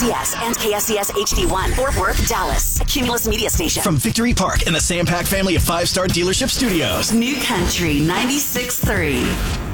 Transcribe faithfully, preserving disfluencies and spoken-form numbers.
S E S and K S E S H D one, Fort Worth, Dallas. A Cumulus Media Station. From Victory Park and the Sam Pack family of five-star dealership studios. New Country ninety-six point three.